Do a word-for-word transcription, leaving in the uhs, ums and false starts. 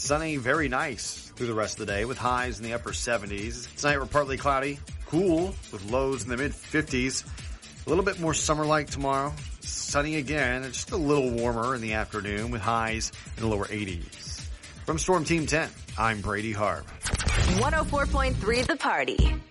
Sunny, very nice through the rest of the day with highs in the upper seventies. Tonight we're partly cloudy, cool with lows in the mid fifties. A little bit more summer-like tomorrow. Sunny again, and just a little warmer in the afternoon with highs in the lower eighties. From Storm Team ten, I'm Brady Harb. one oh four point three The Party.